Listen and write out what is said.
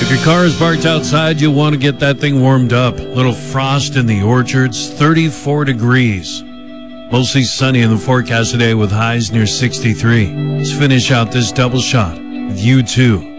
Your car is parked outside. You'll want to get that thing warmed up. Little frost in the orchards, 34 degrees. Mostly sunny in the forecast today with highs near 63. Let's finish out this double shot with U2.